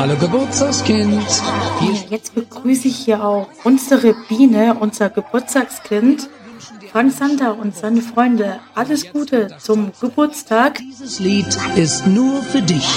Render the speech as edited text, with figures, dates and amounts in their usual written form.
Hallo Geburtstagskind. Ja, jetzt begrüße ich hier auch unsere Biene, unser Geburtstagskind, Frank Sander und seine Freunde. Alles Gute zum Geburtstag. Dieses Lied ist nur für dich.